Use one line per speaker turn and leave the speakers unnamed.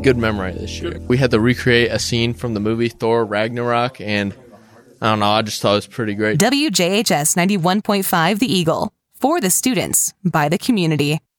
good memory this year. We had to recreate a scene from the movie Thor Ragnarok, and I don't know, I just thought it was pretty great.
WJHS 91.5 The Eagle. For the students, by the community.